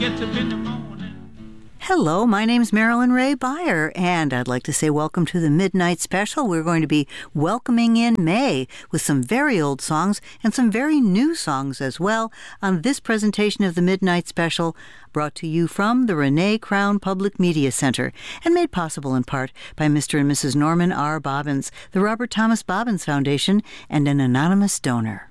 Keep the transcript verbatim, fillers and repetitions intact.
Gets up in the morning. Hello, my name's Marilyn Ray Beyer, and I'd like to say welcome to the Midnight Special. We're going to be welcoming in May with some very old songs and some very new songs as well on this presentation of the Midnight Special, brought to you from the Renee Crown Public Media Center and made possible in part by Mister and Missus Norman R. Bobbins, the Robert Thomas Bobbins Foundation, and an anonymous donor.